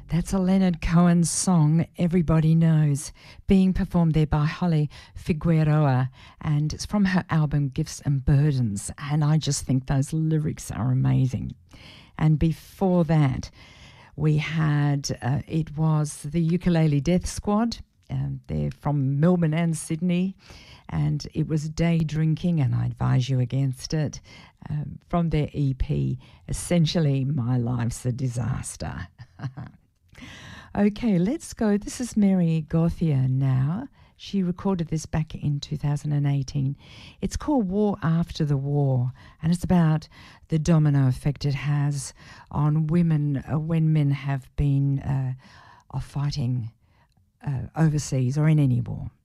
That's a Leonard Cohen song, Everybody Knows, being performed there by Holly Figueroa, and it's from her album Gifts and Burdens, and I just think those lyrics are amazing. And before that, we had, it was the Ukulele Death Squad, they're from Melbourne and Sydney, and it was Day Drinking, and I advise you against it, from their EP, Essentially My Life's a Disaster. Okay, let's go. This is Mary Gauthier now. She recorded this back in 2018. It's called War After the War, and it's about the domino effect it has on women when men have been fighting overseas or in any war.